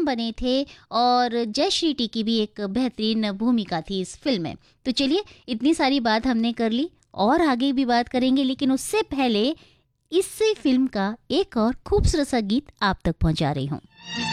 विक्रम बने थे और जयश्री टी की भी एक बेहतरीन भूमिका थी इस फिल्म में। तो चलिए, इतनी सारी बात हमने कर ली और आगे भी बात करेंगे, लेकिन उससे पहले इसी फिल्म का एक और खूबसूरत सा गीत आप तक पहुंचा रही हूँ।